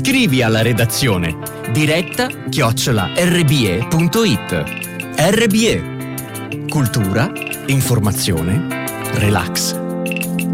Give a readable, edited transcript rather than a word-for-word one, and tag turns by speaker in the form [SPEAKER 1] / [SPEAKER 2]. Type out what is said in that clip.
[SPEAKER 1] Scrivi alla redazione diretta@rbe.it. RBE. Cultura, informazione, relax.